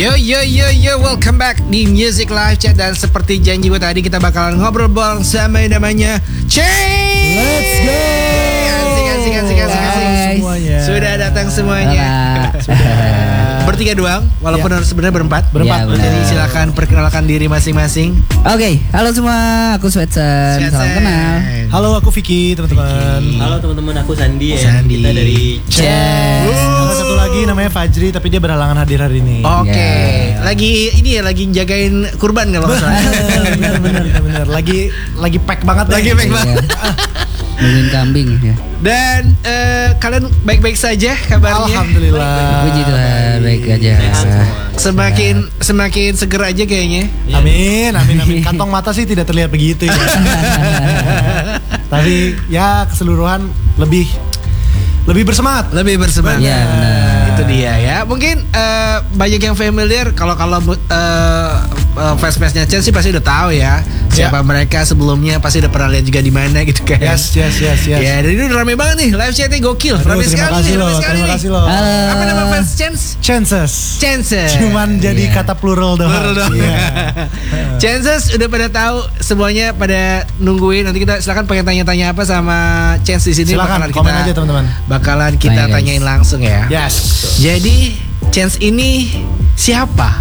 Yo, welcome back di Music Live Chat. Dan seperti janji gue tadi, kita bakalan ngobrol bareng sama yang namanya Change. Let's go. Asik. Semuanya. Sudah datang semuanya. Bertiga doang, walaupun harus sebenarnya berempat. Ya, jadi silakan perkenalkan diri masing-masing. Oke, halo semua, aku Sweatsen. Salam kenal. Halo, aku Vicky, teman-teman. Halo teman-teman, aku Sandi ya. Sandi. Kita dari Ada satu lagi namanya Fajri, tapi dia berhalangan hadir hari ini. Oke, lagi jagain kurban kalau nggak salah. Bener. Lagi pack banget. Lagi pack banget. Nungguin kambing ya. Dan kalian baik-baik saja kabarnya? Alhamdulillah. Puji Tuhan, baik aja. Semakin seger aja kayaknya. Amin. Kantong mata sih tidak terlihat begitu ya. Tapi ya keseluruhan lebih bersemangat. Iya, benar. Itu dia ya. Mungkin banyak yang familiar kalau fans-fansnya Chen sih pasti udah tahu ya siapa mereka sebelumnya, pasti udah pernah lihat juga di mana gitu kan. Yes. Ya, dan ini udah rame banget nih, live chatnya gokil. Rame Terima kasih loh. Apa nama fans Chances. Cuman jadi Iya. kata plural doang. Iya. Chances udah pada tahu, semuanya pada nungguin. Nanti kita silakan pengen tanya-tanya apa sama Chance di sini. Silakan komen aja teman-teman. Bakalan kita Tanya, guys. tanyain langsung ya. Yes. Jadi Chance ini siapa?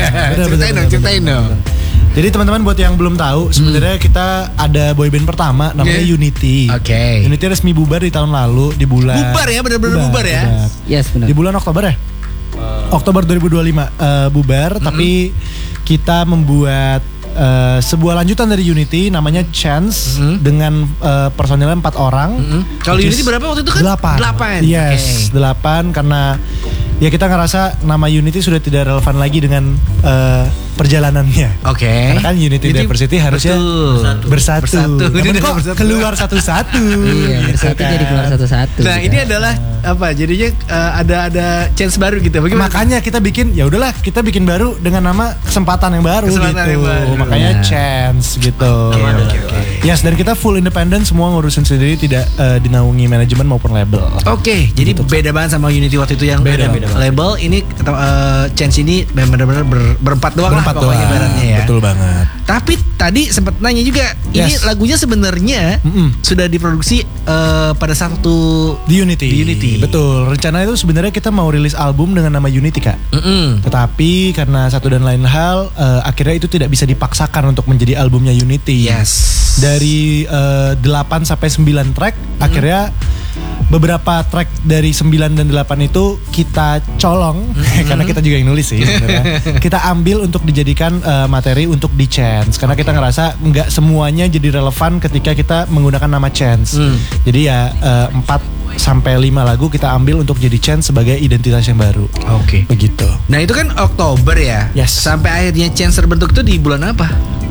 Ceritain dong. Jadi teman-teman buat yang belum tahu, sebenarnya kita ada boyband pertama namanya Unity. Oke. Unity resmi bubar di tahun lalu di bulan. Bubar ya, benar-benar bubar ya. Benar. Yes, benar. Di bulan Oktober ya? Oktober 2025 bubar, tapi kita membuat sebuah lanjutan dari Unity namanya Chance dengan personilnya 4 orang. Kalau Unity berapa waktu itu kan? 8. Yes, 8 karena ya kita ngerasa nama Unity sudah tidak relevan lagi dengan perjalanannya. Oke. Karena kan Unity Diversity harusnya bersatu. Namun kok keluar satu-satu. Iya, bersatu jadi keluar satu-satu. Nah, gitu. ini adalah apa? Jadinya ada chance baru gitu. Bagaimana? Makanya kita bikin, ya udahlah kita bikin baru dengan nama kesempatan yang baru Kesempatan gitu. yang baru. Makanya Ya. Chance gitu. Oke. Yes, dan kita full independent, semua ngurusin sendiri, tidak dinaungi manajemen maupun label. Oke, jadi beda banget sama Unity waktu itu yang Beda. label. Ini Chance ini benar-benar berempat doang lah pokoknya ibaratnya ya. Betul banget. Tapi tadi sempat nanya juga, ini Yes. lagunya sebenarnya sudah diproduksi pada satu Di Unity. Di Unity. Betul. Rencana itu sebenarnya kita mau rilis album dengan nama Unity, Kak. Tetapi karena satu dan lain hal, akhirnya itu tidak bisa dipaksakan untuk menjadi albumnya Unity. Yes. Dari 8 sampai 9 track, akhirnya beberapa track dari 9 dan 8 itu kita colong karena kita juga yang nulis sih sebenarnya. Kita ambil untuk dijadikan materi untuk di Chance karena kita ngerasa nggak semuanya jadi relevan ketika kita menggunakan nama Chance. Jadi ya 4 sampai 5 lagu kita ambil untuk jadi Chance sebagai identitas yang baru. Oke. Begitu. Nah, itu kan Oktober ya. Yes. Sampai akhirnya Chance terbentuk tuh di bulan apa?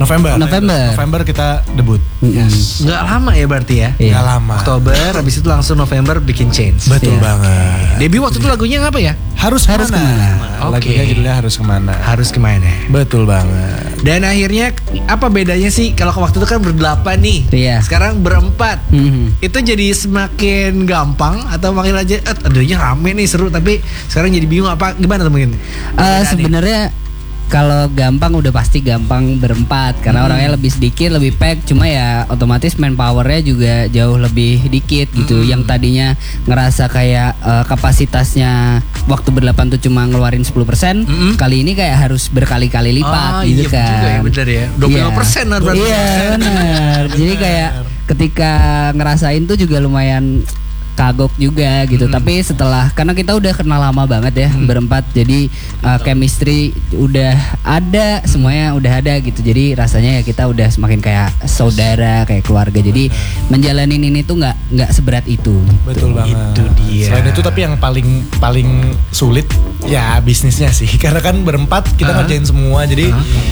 November kita debut. Nggak lama ya berarti ya? Iya. Nggak lama. Oktober, habis itu langsung November bikin Chance. Betul Iya. banget. Debut waktu itu lagunya apa ya? Harus kemana? Oke. Lagunya judulnya Harus Kemana. Harus kemana? Betul banget. Dan akhirnya apa bedanya sih kalau waktu itu kan berdelapan nih, Iya. sekarang berempat. Mhm. Itu jadi semakin gampang atau makin aja, adanya rame nih seru, tapi sekarang jadi bingung apa gimana tuh mungkin? Sebenarnya kalau gampang udah pasti gampang berempat karena orangnya lebih sedikit, lebih pack, cuma ya otomatis manpowernya juga jauh lebih dikit gitu. Yang tadinya ngerasa kayak kapasitasnya waktu berdelapan tuh cuma ngeluarin 10%, kali ini kayak harus berkali-kali lipat gitu iya kan. juga ya, bener ya. 25% lah berarti. Iya benar. Jadi kayak ketika ngerasain tuh juga lumayan kagok juga gitu. Tapi setelah, karena kita udah kenal lama banget ya berempat, jadi chemistry udah ada, semuanya udah ada gitu. Jadi rasanya ya kita udah semakin kayak saudara, kayak keluarga. Jadi menjalanin ini tuh nggak seberat itu. Betul banget. Itu dia. Selain itu tapi yang paling sulit ya bisnisnya sih. Karena kan berempat kita ngerjain semua. Jadi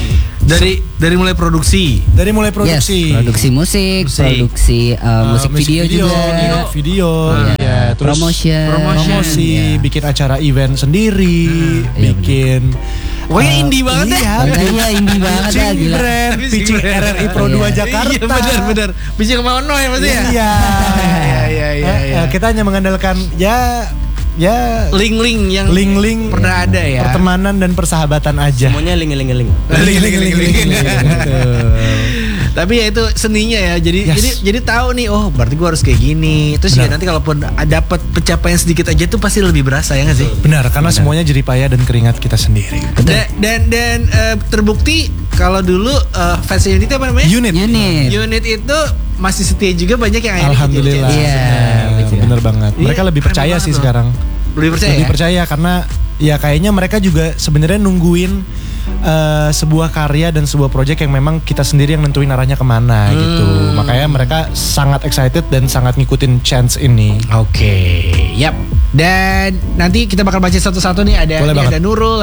Dari mulai produksi. Yes, produksi musik, produksi musik video juga, video, ya, terus promosi, bikin acara event sendiri, bikin Pokoknya indie banget iya, ya. Iya indie banget lah, gila. Pitching RRI Pro 2 Jakarta. Iya benar. Pitching Maono ya pasti ya. Iya. Iya. Kita hanya mengandalkan ya ya link-link yang link-link pernah ada ya. pertemanan dan persahabatan aja. Semuanya ling. Link. Tapi ya itu seninya ya. Jadi tahu nih, oh berarti gue harus kayak gini. Terus ya nanti kalaupun dapat pencapaian sedikit aja tuh pasti lebih berasa ya nggak sih? Benar, karena semuanya jerih payah dan keringat kita sendiri. Dan terbukti kalau dulu fans Unit apa namanya? Unit itu masih setia juga, banyak yang akhirnya Alhamdulillah. Iya, Bener banget. Mereka lebih percaya sih sekarang. Lebih percaya Karena ya kayaknya mereka juga sebenarnya nungguin sebuah karya dan sebuah project yang memang kita sendiri yang nentuin arahnya kemana gitu. Makanya mereka sangat excited dan sangat ngikutin chance ini. Oke, yap. Dan nanti kita bakal baca satu-satu nih. Ada Nurul,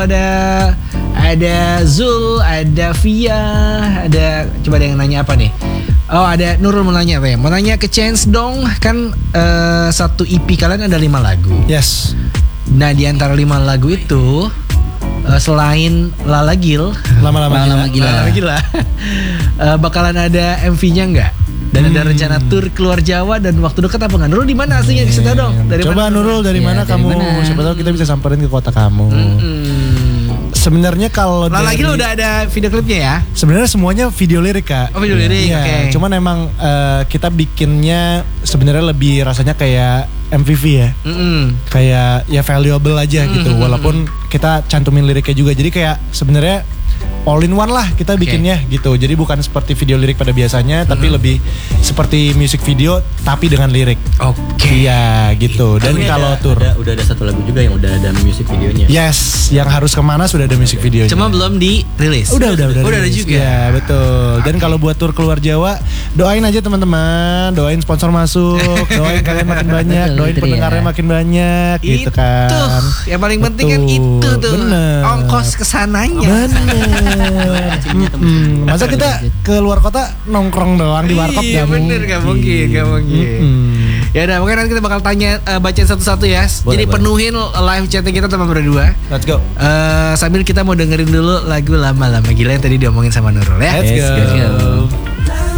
ada Zul, ada Via, ada coba ada yang nanya apa nih? Oh, ada Nurul mau nanya apa ya? Mau nanya ke Chance dong, kan satu EP kalian ada 5 lagu. Yes. Nah, di antara 5 lagu itu selain Lala Gil, Lama-lama gila. Bakalan ada MV-nya nggak? Dan ada rencana tur keluar Jawa dan waktu dekat apa nggak? Nurul di mana aslinya? Kita dong. Coba Nurul dari mana kamu? Siapa tahu kita bisa samperin ke kota kamu. Sebenarnya kalau Lala Gil udah ada video klipnya ya? Sebenarnya semuanya video lirik, Kak. Oh, video lirik. Iya, Oke. cuman emang kita bikinnya sebenarnya lebih rasanya kayak MVV ya. Kayak ya valuable aja gitu. Walaupun kita cantumin liriknya juga. Jadi kayak sebenarnya all in one lah kita bikinnya gitu. Jadi bukan seperti video lirik pada biasanya, tapi lebih seperti music video tapi dengan lirik. Oke. Iya gitu. Dan Tapi kalau tour udah ada satu lagu juga yang udah ada music videonya. yes, yang harus kemana sudah ada music videonya. Cuma belum dirilis. Udah ada rilis juga. Ya betul. Dan kalau buat tur keluar Jawa, doain aja teman-teman, doain sponsor masuk, doain kalian makin banyak, Betul, doain itu pendengarnya dia. makin banyak, gitu kan. Itu yang paling penting kan Betul, itu tuh. bener. Ongkos kesananya. Bener. Masa kita ke luar kota nongkrong doang di warkop? Iya bener, gak mungkin. Ya udah, mungkin nanti kita bakal tanya bacain satu-satu ya. Jadi penuhin live chatnya kita sama berdua. Let's go. Sambil kita mau dengerin dulu lagu lama-lama gila yang tadi diomongin sama Nurul ya. Let's go.